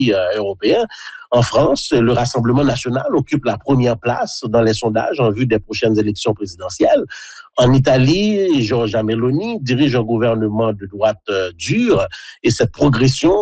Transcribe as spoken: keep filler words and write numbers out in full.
euh, européens. En France, le Rassemblement national occupe la première place dans les sondages en vue des prochaines élections présidentielles. En Italie, Giorgia Meloni dirige un gouvernement de droite euh, dure et cette progression